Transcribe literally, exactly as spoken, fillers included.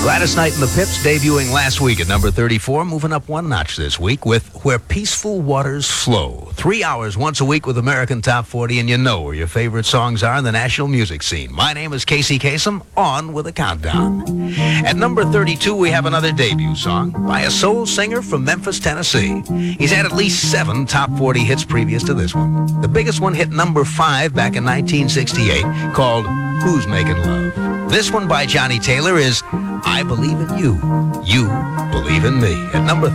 Gladys Knight and the Pips debuting last week at number thirty-four, moving up one notch this week with Where Peaceful Waters Flow. Three hours once a week with American Top forty, and you know where your favorite songs are in the national music scene. My name is Casey Kasem, on with a countdown. At number thirty-two, we have another debut song by a soul singer from Memphis, Tennessee. He's had at least seven top forty hits previous to this one. The biggest one hit number five back in nineteen sixty-eight, called Who's Making Love? This one by Johnny Taylor is I Believe in You, You Believe in Me, at number